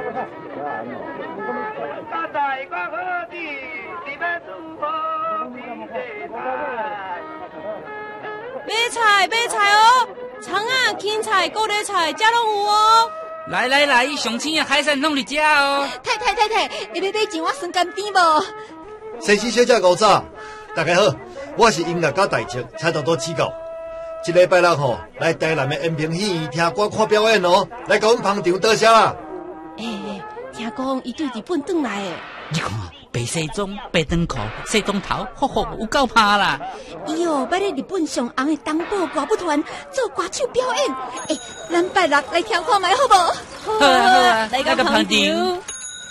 买菜哦，葱啊、芹菜、高丽菜，这拢有哦。 来，上青的海鲜拢伫遮哦。 太，你要买钱我算干甜无？ 先生小姐5早，大家好，我是音乐家大叔蔡导多指教。这礼拜六吼，来台南的延平戏院听歌看表演哦，来甲阮捧场多谢啦。 听讲伊对日本转来的。 你看，白西装、白长裤、西装头，有够拍啦！ 伊要在日本上红的东宝歌舞团做歌手表演。咱拜六来听看卖好无？ 好啊，来个捧场。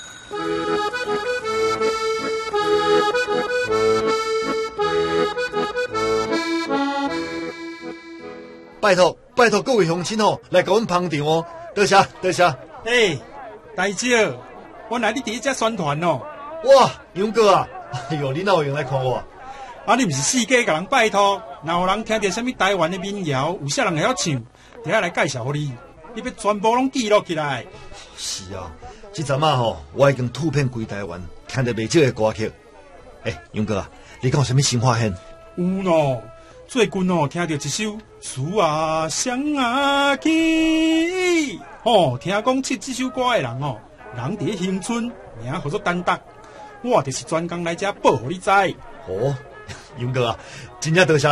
拜托各位乡亲哦，来甲阮捧场哦，多谢。 大叔，我来你第一只宣传哦。 哇，勇哥啊，哎呦，你哪有用来看我？ 你不是四界甲人拜托，若有人听到什么台湾的民谣，有啥人会晓唱，等下来介绍给你，你要全部拢记录起来。 是啊，这阵啊吼，我已经突遍规台湾，听到袂少的歌曲。勇哥啊，你讲有什么新发现？ 有喏，最近听到一首《树啊香啊起》，听讲唱这首歌的人人伫乡村，名叫做丹达，我就是专工来这报给你知。 勇哥啊，真正多谢。